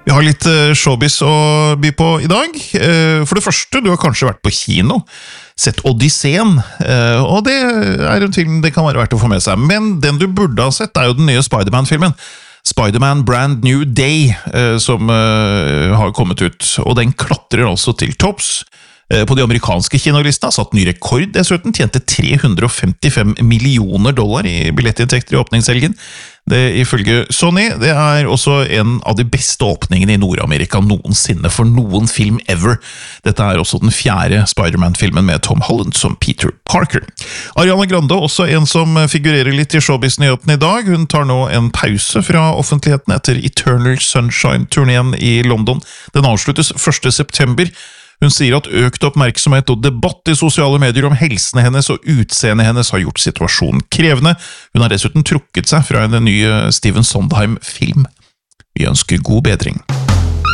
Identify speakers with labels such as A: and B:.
A: Vi har litt showbiz å by på i dag. For det første, du har kanskje vært på kino, sett Odysseen, og det en film det kan være verdt å få med seg. Men den du burde ha sett jo den nye Spider-Man-filmen. Spider-Man Brand New Day, som har kommet ut, og den klatrer altså til topps. På de amerikanske kinolistene satt ny rekord, dessuten tjente $355 millioner i billettinntekter i åpningshelgen. Det ifølge Sony, det også en av de beste åpningene i Nord-Amerika noensinne for noen film ever. Dette også den 4. Spider-Man-filmen med Tom Holland som Peter Parker. Ariana Grande, også en som figurerer litt i showbiz-nyheten i dag. Hun tar nå en pause fra offentligheten etter Eternal Sunshine-turneen i London. Den avsluttes 1. september. Hun sier at økt oppmerksomhet og debatt i sosiale medier om helsen hennes og utseendet hennes har gjort situasjonen krevende. Hun har dessuten trukket seg fra en ny Stephen Sondheim-film. Vi ønsker god bedring.